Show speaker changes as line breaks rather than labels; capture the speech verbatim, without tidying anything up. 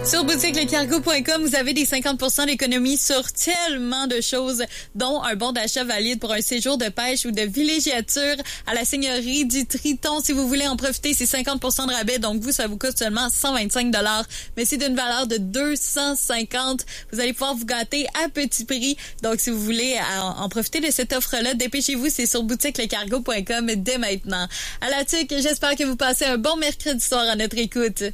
Sur boutique le cargo point com, vous avez des cinquante pour cent d'économie sur tellement de choses, dont un bon d'achat valide pour un séjour de pêche ou de villégiature à la Seigneurie du Triton. Si vous voulez en profiter, c'est cinquante pour cent de rabais. Donc, vous, ça vous coûte seulement cent vingt-cinq dollars. Mais c'est d'une valeur de deux cent cinquante. Vous allez pouvoir vous gâter à petit prix. Donc, si vous voulez en, en profiter de cette offre-là, dépêchez-vous. C'est sur boutique le cargo point com dès maintenant. À la tuque, j'espère que vous passez un bon mercredi soir à notre écoute.